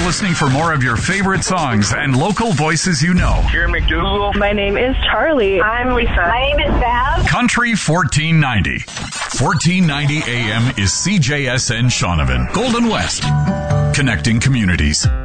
listening for more of your favorite songs and local voices you know. Jerry McDougal. My name is Charlie. I'm Lisa. My name is Bab. Country 1490. 1490 AM is CJSN Shaunavon, Golden West. Connecting communities.